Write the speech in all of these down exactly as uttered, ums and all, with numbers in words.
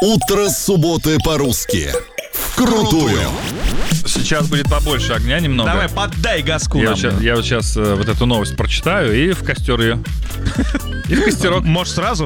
Утро субботы по-русски. Вкрутую. Сейчас будет побольше огня немного. Давай, поддай газку Я нам. вот щас, я вот сейчас э, вот эту новость прочитаю и в костер ее. И в костерок. Может, сразу?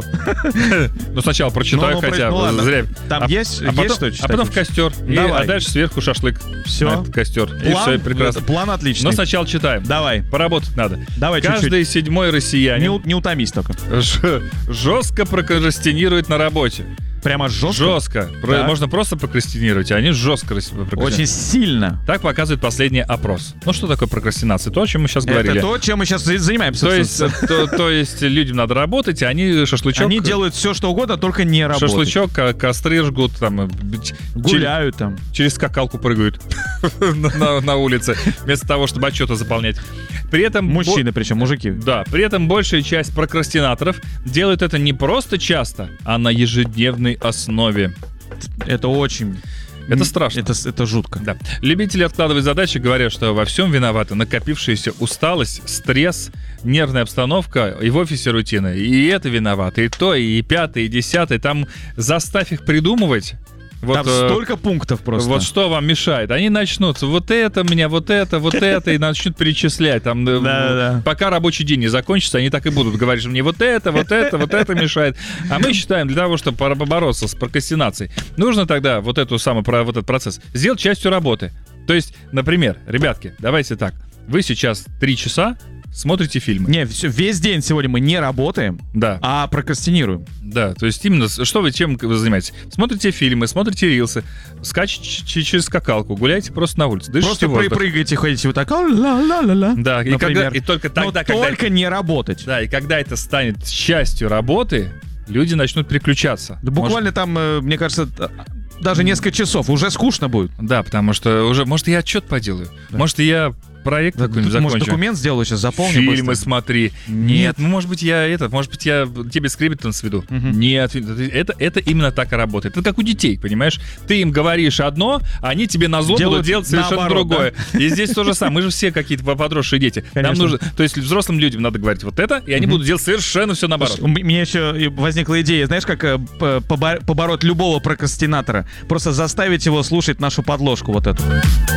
Ну, сначала прочитаю, Ну, ну, хотя ну, ладно. зря. Там А- есть- а есть потом- что А читать? потом в костер. И, Давай. а дальше сверху шашлык. Всё. На этот костер. И План? все, прекрасно. План отличный. Но сначала читаем. Давай. Поработать надо. Давай Каждый чуть-чуть. седьмой Не, россиянин у- не утомись только. ж- жестко прокрастинирует на работе. Прямо жестко? Жестко. Про- Так. Можно просто прокрастинировать, а они жестко рас- прокрастинируют. Очень сильно. Так показывает последний опрос. Ну, что такое прокрастинация? То, о чем мы сейчас говорили. Это то, чем мы сейчас занимаемся. То есть, собственно. то, то есть людям надо работать, а они шашлычок... Они делают все, что угодно, только не работают. Шашлычок, ко- костры жгут, там, э, б- ч- Гуляют там. через, через скакалку прыгают на, на- на улице, вместо того, чтобы отчеты заполнять. При этом... Мужчины причем, мужики. Да, при этом большая часть прокрастинаторов делают это не просто часто, а на ежедневной основе. Это очень... Это страшно. Это, это жутко. Да. Любители откладывать задачи говорят, что во всем виноваты накопившаяся усталость, стресс, нервная обстановка и в офисе рутина. И это виновато, и то, и пятое, и десятое. Там заставь их придумывать. Вот, Там э, столько пунктов просто. Вот что вам мешает? Они начнут, вот это меня, вот это, вот это, и начнут перечислять. Там, э, Да-да-да. пока рабочий день не закончится, они так и будут говорить, что мне вот это, вот это, вот это мешает. А мы считаем, для того, чтобы пора побороться с прокрастинацией, нужно тогда вот эту самую, про- вот этот процесс сделать частью работы. То есть, например, ребятки, давайте так, вы сейчас три часа смотрите фильмы. Не, все, весь день сегодня мы не работаем, Да, а прокрастинируем. да, то есть именно, с- что вы, чем вы занимаетесь? Смотрите фильмы, смотрите рилсы, скачете ч- через скакалку, гуляйте просто на улице, дышите Просто пры- воздух. прыгаете, ходите вот так, а, ла-ла-ла-ла. Да, и, когда, например. и только Но тогда, когда только это, не работать. да, и когда это станет частью работы, люди начнут переключаться. Да буквально там, э, мне кажется, т- даже несколько часов. Уже скучно будет. Может- да, потому что уже, может, я отчет поделаю, Да. может, я проект какой-нибудь Может, закончу. документ сделаю сейчас, заполню Фильмы быстро. смотри. Нет, ну, может быть, я это, может быть, я тебе скриптон сведу. Мгм. Нет, это, это именно так и работает. Это как у детей, понимаешь? Ты им говоришь одно, а они тебе на зло Делают будут делать совершенно наоборот, другое. И здесь то же самое. Мы же все какие-то подросшие дети. Нам Конечно. нужно, то есть взрослым людям надо говорить вот это, и они Мгм. будут делать совершенно все наоборот. У м- меня еще и возникла идея, знаешь, как э, п- побо- побороть любого прокрастинатора? Просто заставить его слушать нашу подложку вот эту.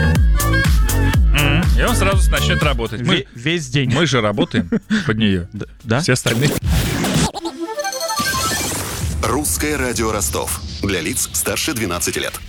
Мгм. И он сразу начнет работать. Ве- Мы, весь день. мы же работаем под нее. Да? Все остальные. Русское радио Ростов. Для лиц старше двенадцати лет.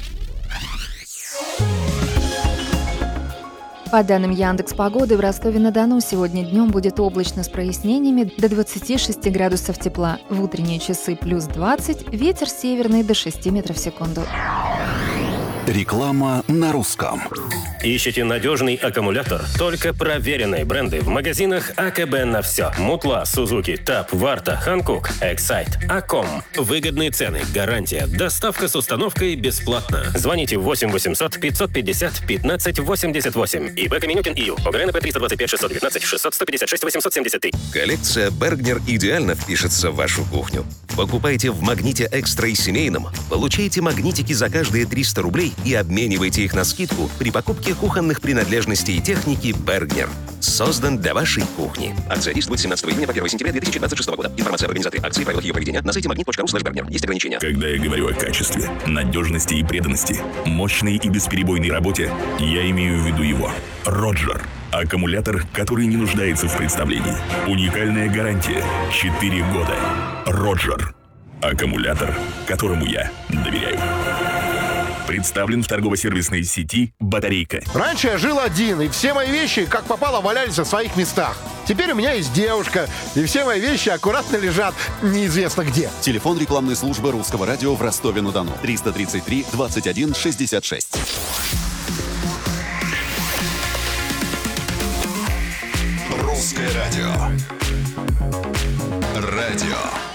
По данным Яндекс.Погоды, в Ростове-на-Дону сегодня днем будет облачно с прояснениями до двадцати шести градусов тепла. В утренние часы плюс двадцать, ветер северный до шести метров в секунду. Реклама на русском. Ищите надежный аккумулятор? Только проверенные бренды в магазинах АКБ на все. Мутла, Сузуки, Тап, Варта, Ханкук, Эксайт, Аком. Выгодные цены, гарантия, доставка с установкой бесплатно. Звоните восемь восемьсот пятьсот пятьдесят пятнадцать восемьдесят восемь. ИП Каменюкин ИЮ. ОГРНП триста двадцать пять шестьсот девятнадцать шестьсот сто пятьдесят шесть восемьсот семьдесят три. Коллекция Бергнер идеально впишется в вашу кухню. Покупайте в Магните Экстра и Семейном, получайте магнитики за каждые триста рублей и обменивайте их на скидку при покупке кухонных принадлежностей и техники Бергнер. Создан для вашей кухни. Акция действует с семнадцатого июня по первое сентября две тысячи двадцать шестого года. Информация об организаторе акции и правилах ее проведения на сайте магнит точка ру слэш бергнер. Есть ограничения. Когда я говорю о качестве, надежности и преданности, мощной и бесперебойной работе, я имею в виду его. Роджер. Аккумулятор, который не нуждается в представлении. Уникальная гарантия. четыре года. Роджер. Аккумулятор, которому я доверяю. Представлен в торгово-сервисной сети «Батарейка». Раньше я жил один, и все мои вещи, как попало, валялись на своих местах. Теперь у меня есть девушка, и все мои вещи аккуратно лежат неизвестно где. Телефон рекламной службы Русского радио в Ростове-на-Дону. триста тридцать три двадцать один шестьдесят шесть. Русское радио. Радио